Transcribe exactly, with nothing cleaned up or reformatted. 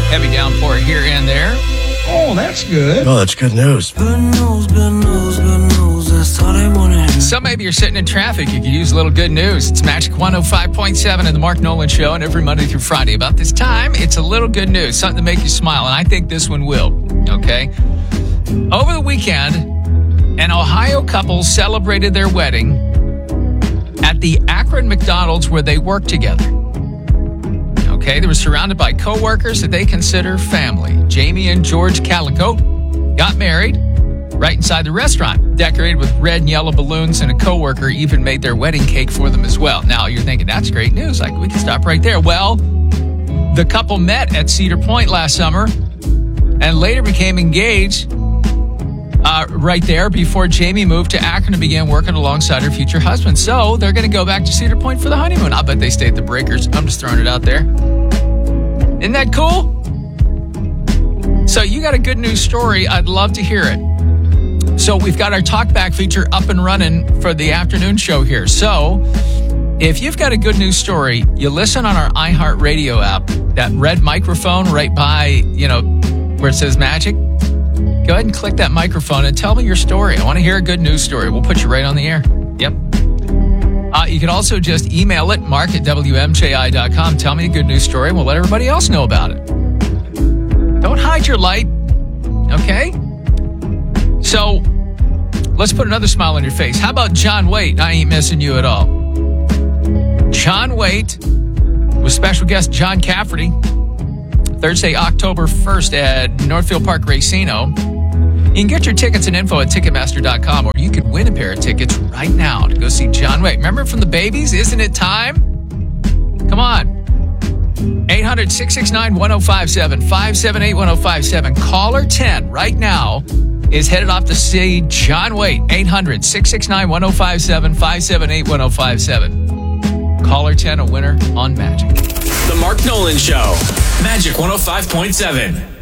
Heavy downpour here and there. Oh, that's good. Oh, that's good news. Good news, good news, good news. That's all they want to hear. So maybe you're sitting in traffic. You could use a little good news. It's Magic one oh five point seven in the Mark Nolan Show, and every Monday through Friday about this time, it's a little good news, something to make you smile, and I think this one will, okay? Over the weekend, an Ohio couple celebrated their wedding at the Akron McDonald's where they work together. Okay, they were surrounded by co-workers that they consider family. Jamie and George Calico got married right inside the restaurant, decorated with red and yellow balloons, and a co-worker even made their wedding cake for them as well. Now, you're thinking, that's great news. Like, we can stop right there. Well, the couple met at Cedar Point last summer and later became engaged uh, right there before Jamie moved to Akron and began working alongside her future husband. So they're going to go back to Cedar Point for the honeymoon. I bet they stay at the Breakers. I'm just throwing it out there. Isn't that cool? So you got a good news story. I'd love to hear it. So we've got our Talkback feature up and running for the afternoon show here. So if you've got a good news story, you listen on our iHeartRadio app, that red microphone right by, you know, where it says Magic. Go ahead and click that microphone and tell me your story. I want to hear a good news story. We'll put you right on the air. Yep. Uh, you can also just email it, mark at W M J I dot com. Tell me a good news story, and we'll let everybody else know about it. Don't hide your light, okay? So, let's put another smile on your face. How about John Waite? I ain't missing you at all. John Waite with special guest John Cafferty, Thursday, October first at Northfield Park Racino. You can get your tickets and info at Ticketmaster dot com, or you could win a pair of tickets right now to go see John Waite. Remember from the Babies? Isn't it time? Come on. eight hundred, six six nine, one oh five seven, five seven eight, one oh five seven. Caller ten right now is headed off to see John Waite. eight hundred, six six nine, one oh five seven, five seven eight, one oh five seven. Caller ten, a winner on Magic. The Mark Nolan Show. Magic one oh five point seven.